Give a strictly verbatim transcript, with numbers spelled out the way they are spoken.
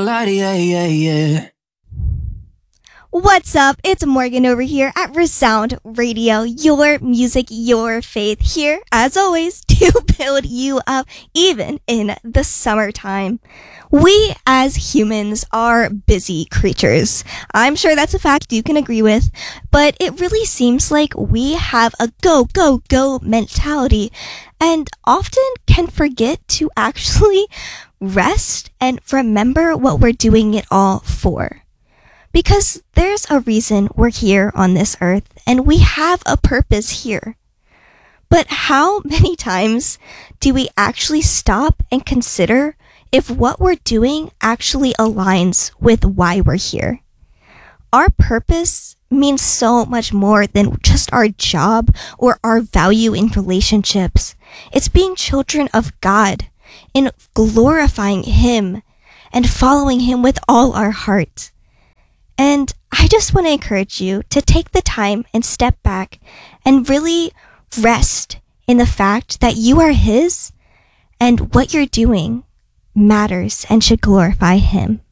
lie, yeah, yeah, yeah. What's up? It's Morgan over here at Resound Radio, your music, your faith, here, as always, to build you up, even in the summertime. We, as humans, are busy creatures. I'm sure that's a fact you can agree with, but it really seems like we have a go, go, go mentality, and often can forget to actually rest and remember what we're doing it all for. Because there's a reason we're here on this earth, and we have a purpose here. But how many times do we actually stop and consider if what we're doing actually aligns with why we're here? Our purpose means so much more than just our job or our value in relationships. It's being children of God, in glorifying Him and following Him with all our heart. And I just want to encourage you to take the time and step back and really rest in the fact that you are His and what you're doing matters and should glorify Him.